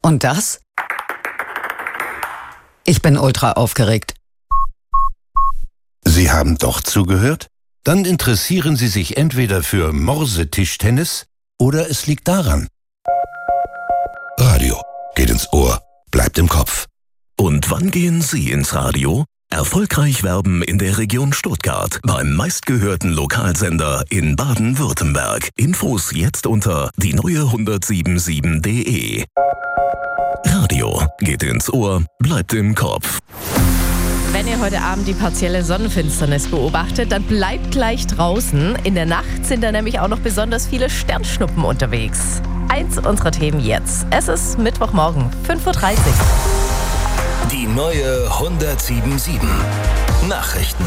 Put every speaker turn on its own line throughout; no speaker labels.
Und das? Ich bin ultra aufgeregt.
Sie haben doch zugehört? Dann interessieren Sie sich entweder für Morsetischtennis oder es liegt daran. Radio geht ins Ohr, bleibt im Kopf.
Und wann gehen Sie ins Radio? Erfolgreich werben in der Region Stuttgart beim meistgehörten Lokalsender in Baden-Württemberg. Infos jetzt unter die neue1077.de. Radio geht ins Ohr, bleibt im Kopf.
Wenn ihr heute Abend die partielle Sonnenfinsternis beobachtet, dann bleibt gleich draußen. In der Nacht sind da nämlich auch noch besonders viele Sternschnuppen unterwegs. Eins unserer Themen jetzt. Es ist Mittwochmorgen, 5:30 Uhr.
Die neue 1077 Nachrichten.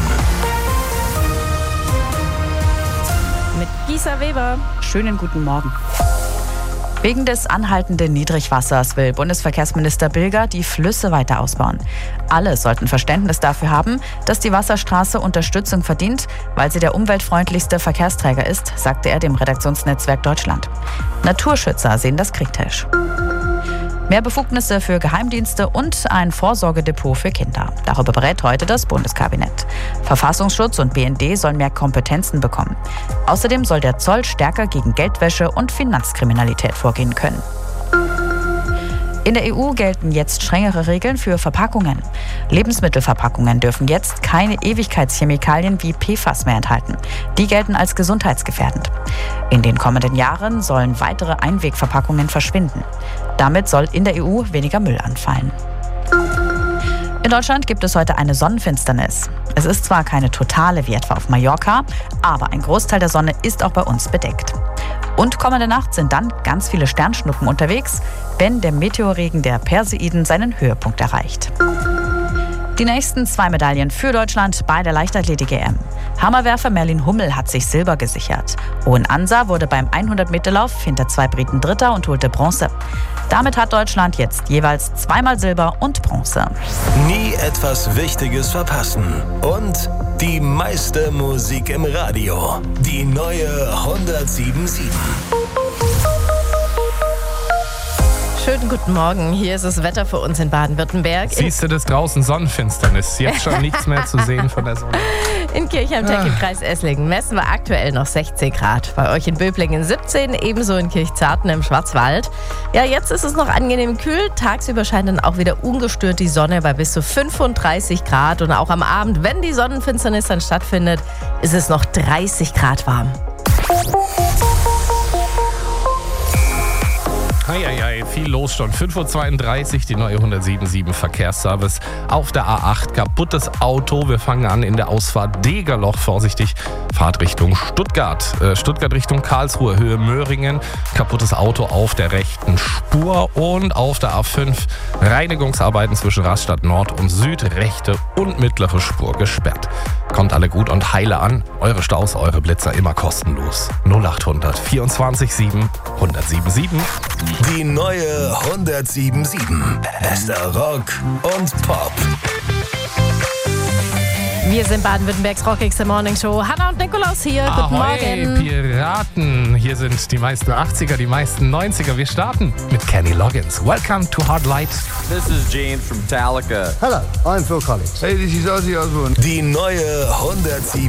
Mit Gisa Weber.
Schönen guten Morgen. Wegen des anhaltenden Niedrigwassers will Bundesverkehrsminister Bilger die Flüsse weiter ausbauen. Alle sollten Verständnis dafür haben, dass die Wasserstraße Unterstützung verdient, weil sie der umweltfreundlichste Verkehrsträger ist, sagte er dem Redaktionsnetzwerk Deutschland. Naturschützer sehen das kritisch. Mehr Befugnisse für Geheimdienste und ein Vorsorgedepot für Kinder. Darüber berät heute das Bundeskabinett. Verfassungsschutz und BND sollen mehr Kompetenzen bekommen. Außerdem soll der Zoll stärker gegen Geldwäsche und Finanzkriminalität vorgehen können. In der EU gelten jetzt strengere Regeln für Verpackungen. Lebensmittelverpackungen dürfen jetzt keine Ewigkeitschemikalien wie PFAS mehr enthalten. Die gelten als gesundheitsgefährdend. In den kommenden Jahren sollen weitere Einwegverpackungen verschwinden. Damit soll in der EU weniger Müll anfallen. In Deutschland gibt es heute eine Sonnenfinsternis. Es ist zwar keine totale wie etwa auf Mallorca, aber ein Großteil der Sonne ist auch bei uns bedeckt. Und kommende Nacht sind dann ganz viele Sternschnuppen unterwegs, wenn der Meteorregen der Perseiden seinen Höhepunkt erreicht. Die nächsten 2 Medaillen für Deutschland bei der Leichtathletik-EM. Hammerwerfer Merlin Hummel hat sich Silber gesichert. Owen Ansa wurde beim 100-Meter-Lauf hinter 2 Briten Dritter und holte Bronze. Damit hat Deutschland jetzt jeweils 2-mal Silber und Bronze.
Nie etwas Wichtiges verpassen. Und die meiste Musik im Radio. Die neue 1077.
Schönen guten Morgen, hier ist das Wetter für uns in Baden-Württemberg.
Siehst du das draußen? Sonnenfinsternis. Jetzt schon nichts mehr zu sehen von der Sonne.
In Kirchheim-Teck im Kreis Esslingen messen wir aktuell noch 16 Grad. Bei euch in Böblingen 17, ebenso in Kirchzarten im Schwarzwald. Ja, jetzt ist es noch angenehm kühl. Tagsüber scheint dann auch wieder ungestört die Sonne bei bis zu 35 Grad. Und auch am Abend, wenn die Sonnenfinsternis dann stattfindet, ist es noch 30 Grad warm.
Eieiei, viel los schon. 5:32 Uhr, die neue 1077 Verkehrsservice auf der A8. Kaputtes Auto. Wir fangen an in der Ausfahrt Degerloch. Vorsichtig, Fahrt Richtung Stuttgart. Stuttgart Richtung Karlsruhe, Höhe Möhringen. Kaputtes Auto auf der rechten Spur. Und auf der A5 Reinigungsarbeiten zwischen Rastatt Nord und Süd. Rechte und mittlere Spur gesperrt. Kommt alle gut und heile an. Eure Staus, eure Blitzer immer kostenlos. 0800 24 7 1077.
Die neue 1077. Bester Rock und Pop.
Wir sind Baden-Württembergs rockigste Morningshow. Hanna und Nikolaus hier. Guten Morgen.
Piraten. Hier sind die meisten 80er, die meisten 90er. Wir starten mit Kenny Loggins. Welcome to Hard Light.
This is James from Metallica.
Hello, I'm Phil Collins.
Hey, this is Ozzy Osbourne.
Die neue 1077.